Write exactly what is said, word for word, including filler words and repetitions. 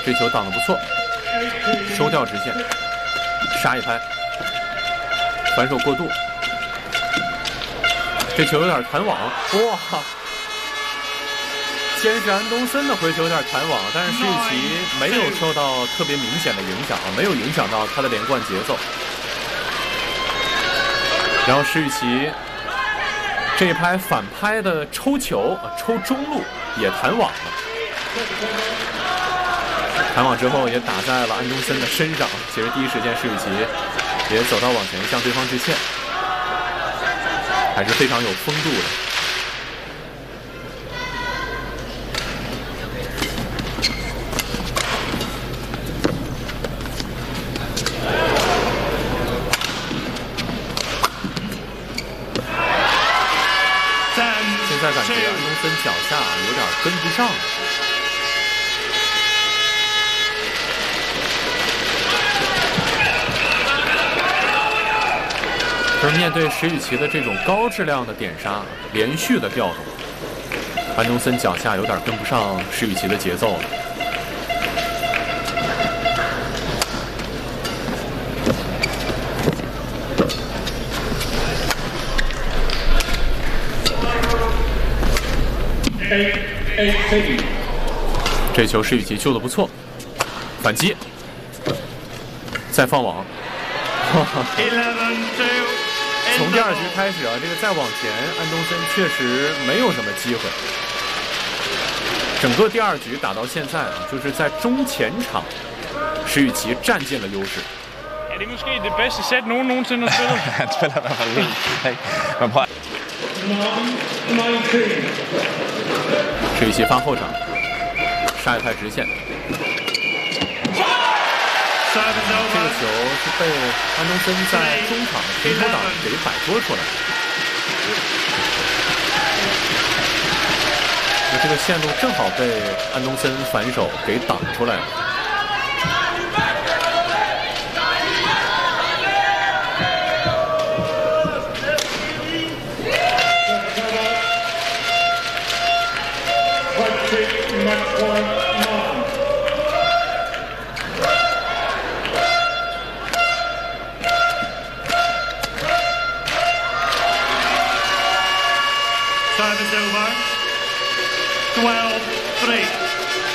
这球挡得不错，收掉直线，杀一拍，反手过渡，这球有点弹网，哇！先是安东森的回球有点弹网，但是施雨琦没有受到特别明显的影响，没有影响到他的连贯节奏。然后施雨琦这一拍反拍的抽球，抽中路也弹网了，弹网之后也打在了安东森的身上。其实第一时间施雨琦也走到网前向对方致歉，还是非常有风度的。现在感觉安东森脚下有点跟不上，就是面对施雨琦的这种高质量的点杀，连续的调动，安东森脚下有点跟不上施雨琦的节奏了。这球施雨琦救得不错，反击，再放网。从第二局开始啊，这个再往前，安东森确实没有什么机会。整个第二局打到现在啊，就是在中前场，施雨琦占尽了优势。 Er det måske det bedste sæt nogen nogensinde har spillet? Han spiller i hvert fald helt. Man prøver. 施雨琦发后场，杀一拍直线。这个球是被安东森在中场的平头挡给摆脱出来。那这个线路正好被安东森反手给挡出来了。 Time is over. twelve three.